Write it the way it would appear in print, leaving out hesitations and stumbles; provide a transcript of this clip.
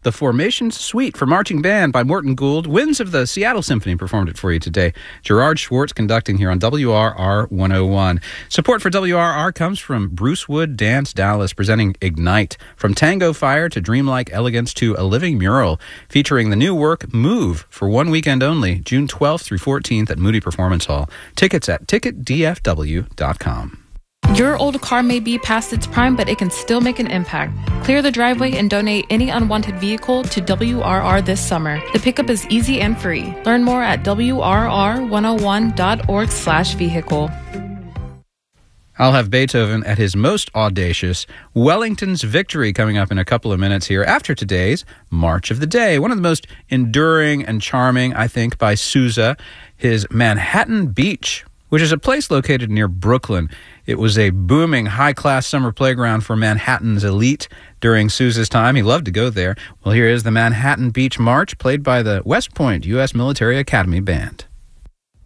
The Formations Suite for Marching Band by Morton Gould. Winds of the Seattle Symphony performed it for you today. Gerard Schwartz conducting here on WRR 101. Support for WRR comes from Bruce Wood Dance Dallas, presenting Ignite. From Tango Fire to Dreamlike Elegance to A Living Mural, featuring the new work Move for one weekend only, June 12th through 14th at Moody Performance Hall. Tickets at ticketdfw.com. Your old car may be past its prime, but it can still make an impact. Clear the driveway and donate any unwanted vehicle to WRR this summer. The pickup is easy and free. Learn more at WRR101.org/vehicle. I'll have Beethoven at his most audacious. Wellington's Victory coming up in a couple of minutes here after today's March of the Day. One of the most enduring and charming, I think, by Sousa, his Manhattan Beach, which is a place located near Brooklyn. It was a booming, high-class summer playground for Manhattan's elite during Sousa's time. He loved to go there. Well, here is the Manhattan Beach March, played by the West Point U.S. Military Academy Band.